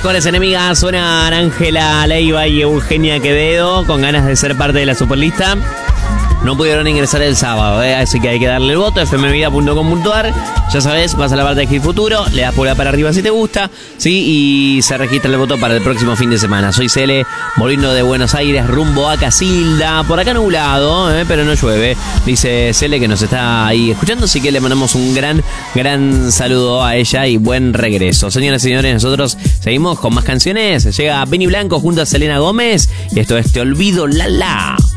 mejores enemigas suenan Ángela Leiva y Eugenia Quevedo con ganas de ser parte de la Superlista. No pudieron ingresar el sábado, así que hay que darle el voto, fmvida.com.ar. Ya sabes, vas a la parte de Hit Futuro, le das pulgar para arriba si te gusta, ¿sí? Y se registra el voto para el próximo fin de semana. Soy Cele, volviendo de Buenos Aires, rumbo a Casilda. Por acá nublado, pero no llueve. Dice Cele que nos está ahí escuchando, así que le mandamos un gran saludo a ella y buen regreso. Señoras y señores, nosotros seguimos con más canciones. Llega Benny Blanco junto a Selena Gómez y esto es Te Olvido, la.